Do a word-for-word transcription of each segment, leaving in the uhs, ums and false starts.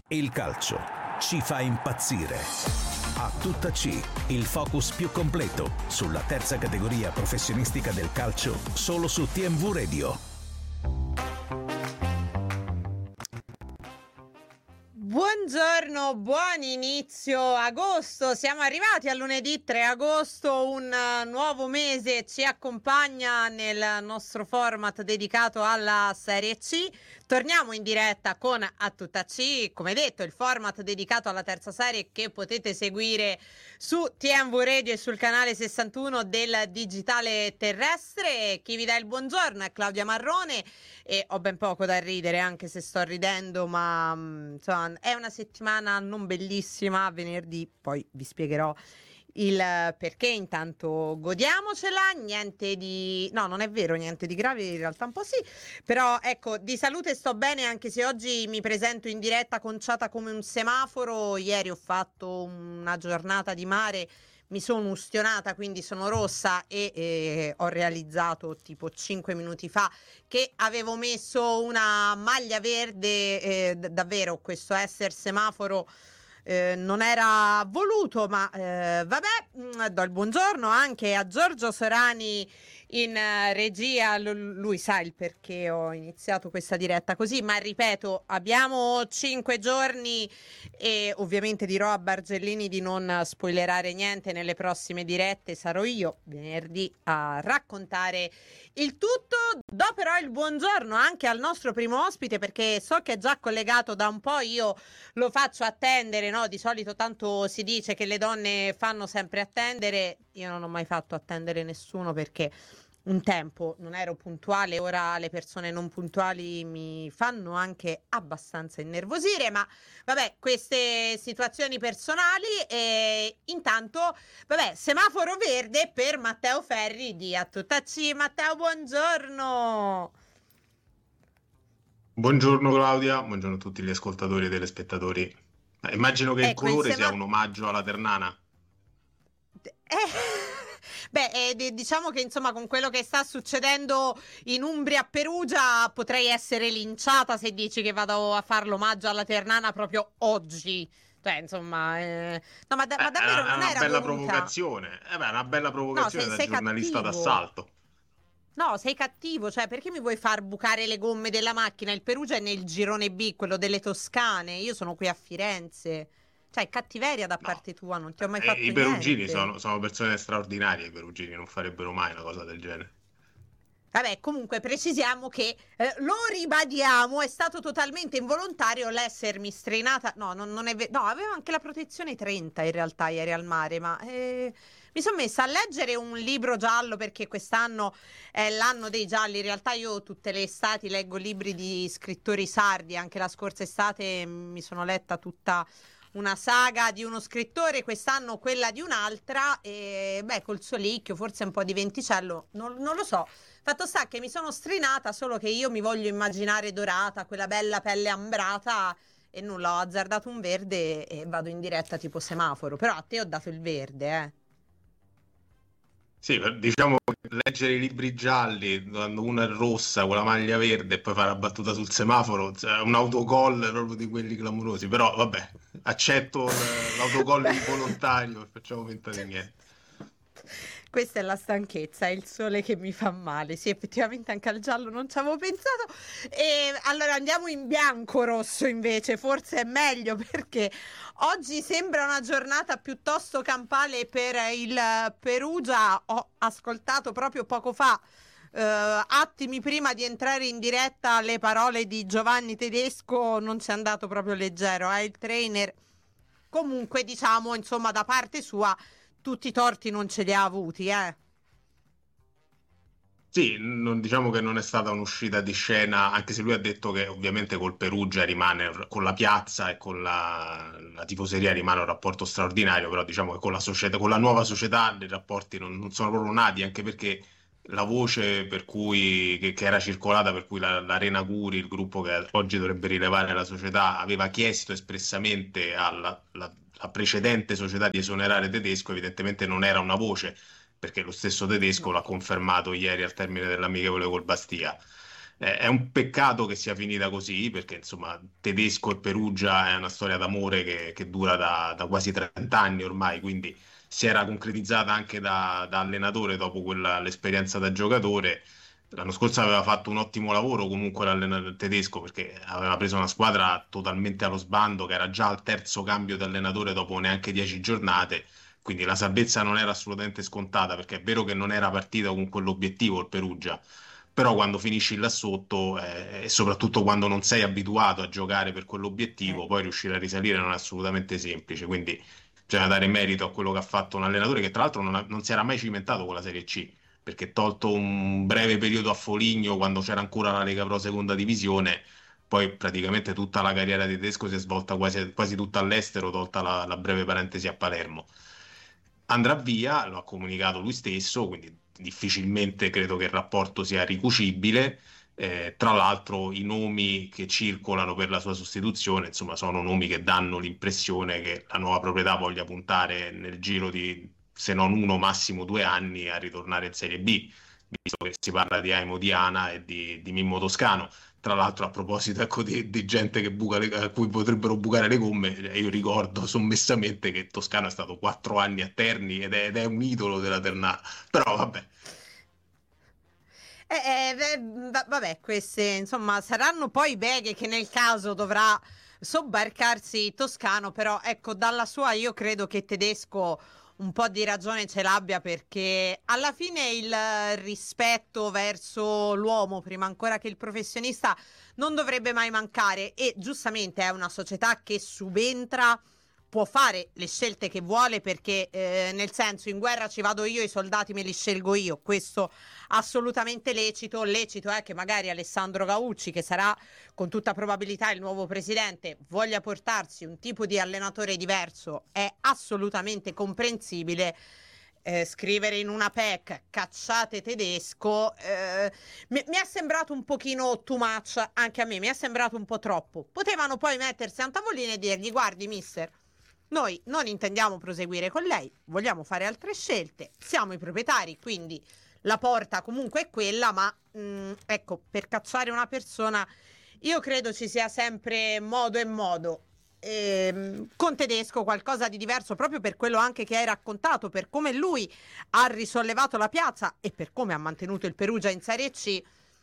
Il calcio ci fa impazzire. A tutta C, il focus più completo sulla terza categoria professionistica del calcio, solo su T M V Radio. Buongiorno, buon inizio agosto, siamo arrivati al lunedì tre agosto, un nuovo mese ci accompagna nel nostro format dedicato alla Serie C. Torniamo in diretta con A Tutta C, come detto il format dedicato alla terza serie che potete seguire su T M V Radio e sul canale sessantuno del digitale terrestre. Chi vi dà il buongiorno è Claudia Marrone e ho ben poco da ridere, anche se sto ridendo, ma insomma è una settimana non bellissima. Venerdì poi vi spiegherò il perché, intanto godiamocela. Niente di no, non è vero, niente di grave, in realtà un po' sì, però ecco, di salute sto bene, anche se oggi mi presento in diretta conciata come un semaforo. Ieri ho fatto una giornata di mare, mi sono ustionata, quindi sono rossa e eh, ho realizzato tipo cinque minuti fa che avevo messo una maglia verde. Eh, d- davvero questo essere semaforo Eh, non era voluto, ma eh, vabbè. Mh, do il buongiorno anche a Giorgio Sorani in uh, regia. L- lui sa il perché ho iniziato questa diretta così, ma ripeto, abbiamo cinque giorni e ovviamente dirò a Bargellini di non spoilerare niente nelle prossime dirette. Sarò io venerdì a raccontare il tutto. Do però il buongiorno anche al nostro primo ospite, perché so che è già collegato da un po', io lo faccio attendere, no? Di solito tanto si dice che le donne fanno sempre attendere, io non ho mai fatto attendere nessuno perché un tempo non ero puntuale, ora le persone non puntuali mi fanno anche abbastanza innervosire, ma vabbè, queste situazioni personali. E intanto, vabbè, semaforo verde per Matteo Ferri di A Tutta C. Matteo, buongiorno. Buongiorno Claudia, buongiorno a tutti gli ascoltatori e telespettatori. Eh, Immagino che il Ecco, colore insieme sia a... un omaggio alla Ternana. Eh, beh, eh, d- diciamo che insomma con quello che sta succedendo in Umbria, a Perugia, potrei essere linciata se dici che vado a fare l'omaggio alla Ternana proprio oggi. Cioè, insomma, eh... no, ma, da- Eh, ma è una, davvero è non una era bella voluta. provocazione. Eh beh, è una bella No, provocazione sei, da sei giornalista cattivo. d'assalto. No, sei cattivo, cioè perché mi vuoi far bucare le gomme della macchina? Il Perugia è nel girone B, quello delle Toscane. Io sono qui a Firenze. Cioè, cattiveria da No, parte tua, non ti ho mai Eh, fatto i perugini niente. sono, sono persone straordinarie, i perugini non farebbero mai una cosa del genere. Vabbè, comunque precisiamo che, eh, lo ribadiamo, è stato totalmente involontario l'essermi strenata. No, non, non è vero. No, avevo anche la protezione trenta in realtà ieri al mare, ma eh, mi sono messa a leggere un libro giallo perché quest'anno è l'anno dei gialli. In realtà io tutte le estati leggo libri di scrittori sardi, anche la scorsa estate mi sono letta tutta una saga di uno scrittore, quest'anno quella di un'altra, e beh, col solicchio, forse un po' di venticello, non, non lo so. Fatto sta che mi sono strinata, solo che io mi voglio immaginare dorata, quella bella pelle ambrata, e nulla, ho azzardato un verde e vado in diretta tipo semaforo, però a te ho dato il verde, eh. Sì, per- diciamo che leggere i libri gialli, quando uno è rossa con la maglia verde e poi fare la battuta sul semaforo, cioè, un autogol proprio di quelli clamorosi. Però vabbè, accetto l- l'autogol involontario e facciamo finta di niente. Questa è la stanchezza, è il sole che mi fa male. Sì, effettivamente anche al giallo non ci avevo pensato. E allora andiamo in bianco rosso invece, forse è meglio perché oggi sembra una giornata piuttosto campale per il Perugia. Ho ascoltato proprio poco fa, eh, attimi prima di entrare in diretta, le parole di Giovanni Tedesco. Non ci è andato proprio leggero, eh, il trainer. Comunque, diciamo, insomma, da parte sua tutti i torti non ce li ha avuti, eh. Sì, non, diciamo che non è stata un'uscita di scena, anche se lui ha detto che ovviamente col Perugia rimane, con la piazza e con la, la tifoseria rimane un rapporto straordinario, però diciamo che con la società, con la nuova società i rapporti non, non sono proprio nati, anche perché la voce per cui, che, che era circolata, per cui la- l'Arena Curi, il gruppo che oggi dovrebbe rilevare la società, aveva chiesto espressamente alla la- la precedente società di esonerare Tedesco, evidentemente non era una voce perché lo stesso Tedesco No. l'ha confermato ieri al termine dell'amichevole col Bastia. Eh, è un peccato che sia finita così, perché insomma Tedesco e Perugia è una storia d'amore che, che dura da, da quasi trenta anni ormai, quindi si era concretizzata anche da, da allenatore dopo quella, l'esperienza da giocatore. L'anno scorso aveva fatto un ottimo lavoro comunque l'allenatore tedesco, perché aveva preso una squadra totalmente allo sbando, che era già al terzo cambio di allenatore dopo neanche dieci giornate, quindi la salvezza non era assolutamente scontata, perché è vero che non era partita con quell'obiettivo il Perugia, però quando finisci là sotto eh, e soprattutto quando non sei abituato a giocare per Eh, quell'obiettivo, poi riuscire a risalire non è assolutamente semplice, quindi bisogna dare merito a quello che ha fatto un allenatore che tra l'altro non, ha- non si era mai cimentato con la Serie C, perché tolto un breve periodo a Foligno quando c'era ancora la Lega Pro Seconda Divisione, poi praticamente tutta la carriera di tedesco si è svolta quasi, quasi tutta all'estero, tolta la, la breve parentesi a Palermo. Andrà via, lo ha comunicato lui stesso, quindi difficilmente credo che il rapporto sia ricucibile. Eh, tra l'altro i nomi che circolano per la sua sostituzione, insomma, sono nomi che danno l'impressione che la nuova proprietà voglia puntare nel giro di, se non uno, massimo due anni a ritornare in Serie B, visto che si parla di Aimo Diana e di, di Mimmo Toscano. Tra l'altro, a proposito, ecco, di, di gente che buca le- a cui potrebbero bucare le gomme, eh, io ricordo sommessamente che Toscano è stato quattro anni a Terni ed è, ed è un idolo della Ternana. Però vabbè, eh, eh, beh, va- vabbè, queste insomma saranno poi beghe che nel caso dovrà sobbarcarsi Toscano, però ecco, dalla sua io credo che Tedesco un po' di ragione ce l'abbia, perché alla fine il eh, rispetto verso l'uomo, prima ancora che il professionista, non dovrebbe mai mancare, e giustamente è una società che subentra, può fare le scelte che vuole, perché eh, nel senso, in guerra ci vado io, i soldati me li scelgo io, questo assolutamente lecito. Lecito è che magari Alessandro Gaucci, che sarà con tutta probabilità il nuovo presidente, voglia portarsi un tipo di allenatore diverso, è assolutamente comprensibile. Eh, scrivere in una P E C cacciate Tedesco, eh, mi, mi è sembrato un pochino too much, anche a me mi è sembrato un po' troppo. Potevano poi mettersi a un tavolino e dirgli: guardi mister, noi non intendiamo proseguire con lei, vogliamo fare altre scelte, siamo i proprietari, quindi la porta comunque è quella, ma mh, ecco, per cacciare una persona io credo ci sia sempre modo e modo. Ehm, con Tedesco qualcosa di diverso, proprio per quello anche che hai raccontato, per come lui ha risollevato la piazza e per come ha mantenuto il Perugia in Serie C.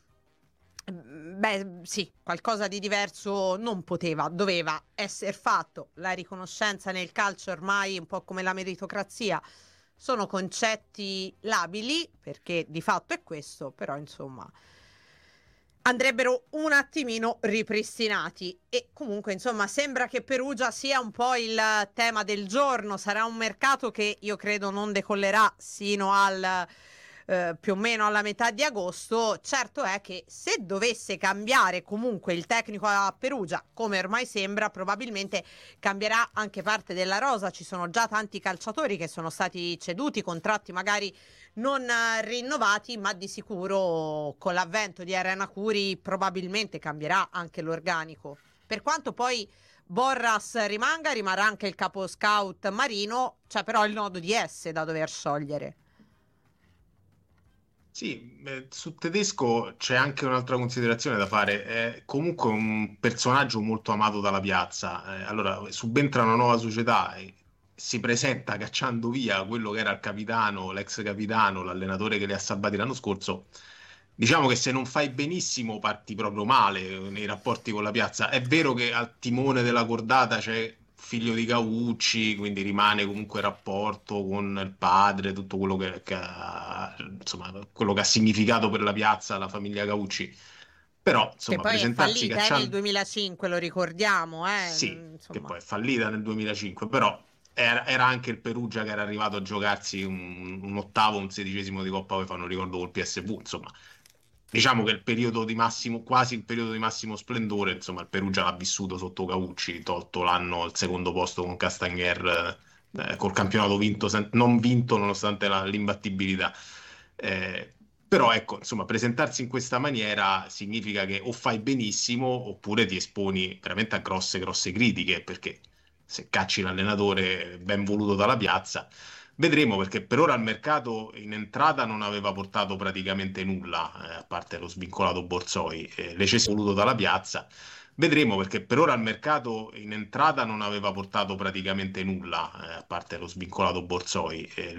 Beh, sì, qualcosa di diverso non poteva, doveva essere fatto. La riconoscenza nel calcio ormai, un po' come la meritocrazia, sono concetti labili, perché di fatto è questo, però insomma andrebbero un attimino ripristinati. E comunque insomma sembra che Perugia sia un po' il tema del giorno. Sarà un mercato che io credo non decollerà sino al eh, più o meno alla metà di agosto. Certo è che se dovesse cambiare comunque il tecnico a Perugia, come ormai sembra, probabilmente cambierà anche parte della rosa. Ci sono già tanti calciatori che sono stati ceduti, contratti magari non eh, rinnovati, ma di sicuro con l'avvento di Arena Curi probabilmente cambierà anche l'organico. Per quanto poi Borras rimanga, rimarrà anche il capo scout Marino, c'è però il nodo di S da dover sciogliere. sì, eh, su Tedesco c'è anche un'altra considerazione da fare. È comunque un personaggio molto amato dalla piazza. Eh, allora, subentra una nuova società e si presenta cacciando via quello che era il capitano, l'ex capitano, l'allenatore che li ha salvati l'anno scorso. Diciamo che se non fai benissimo parti proprio male nei rapporti con la piazza. È vero che al timone della cordata c'è figlio di Caucci, quindi rimane comunque il rapporto con il padre, tutto quello che, che ha, insomma, quello che ha significato per la piazza la famiglia Caucci. Però, Che insomma, poi è presentarsi fallita eh, nel cacciando... duemilacinque, lo ricordiamo, eh, Sì, mm, che insomma. poi è fallita nel duemilacinque, però era, era anche il Perugia che era arrivato a giocarsi un, un ottavo, un sedicesimo di Coppa UEFA, non ricordo, col P S V, insomma. Diciamo che il periodo di massimo, quasi il periodo di massimo splendore, insomma, il Perugia l'ha vissuto sotto Caucci, tolto l'anno al secondo posto con Castagner, eh, col campionato vinto, sen- non vinto nonostante la- l'imbattibilità. Eh, Però ecco, insomma, presentarsi in questa maniera significa che o fai benissimo oppure ti esponi veramente a grosse, grosse critiche, perché se cacci l'allenatore ben voluto dalla piazza, Vedremo, perché per ora il mercato in entrata non aveva portato praticamente nulla, eh, a parte lo svincolato Borzoi, eh, l'eccesso voluto dalla piazza. Vedremo, perché per ora il mercato in entrata non aveva portato praticamente nulla, eh, a parte lo svincolato Borzoi. eh,